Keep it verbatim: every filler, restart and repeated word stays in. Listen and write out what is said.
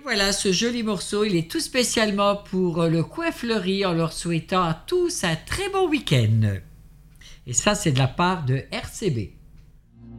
Voilà, ce joli morceau, il est tout spécialement pour le Coin Fleuri en leur souhaitant à tous un très bon week-end. Et ça, c'est de la part de R C B.